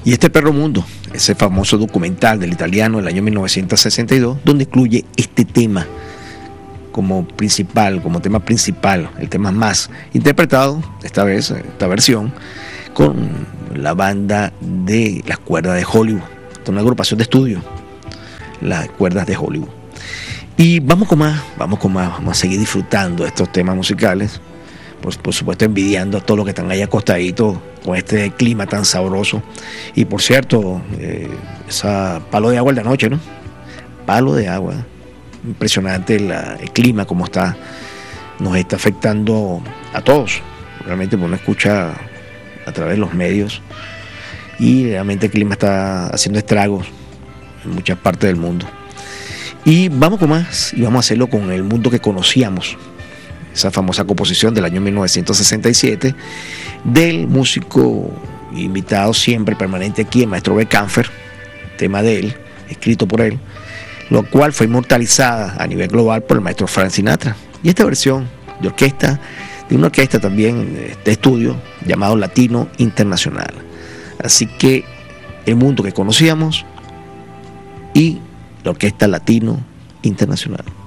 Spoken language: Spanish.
Y este Perro Mundo, ese famoso documental del italiano del año 1962, donde incluye este tema como tema principal, el tema más interpretado, esta vez, esta versión, con la banda de las cuerdas de Hollywood, una agrupación de estudio, las cuerdas de Hollywood. Y vamos con más, vamos a seguir disfrutando de estos temas musicales, por supuesto envidiando a todos los que están ahí acostaditos con este clima tan sabroso. Y por cierto, esa palo de agua de la noche, ¿no? Palo de agua, impresionante el clima como está, nos está afectando a todos, realmente uno escucha a través de los medios y realmente el clima está haciendo estragos en muchas partes del mundo. Y vamos con más, y vamos a hacerlo con El Mundo que Conocíamos, esa famosa composición del año 1967 del músico invitado siempre permanente aquí, el maestro Beckenfer, tema de él, escrito por él, lo cual fue inmortalizada a nivel global por el maestro Frank Sinatra. Y esta versión de orquesta, de una orquesta también de estudio llamado Latino Internacional. Así que El Mundo que Conocíamos y la Orquesta Latino Internacional.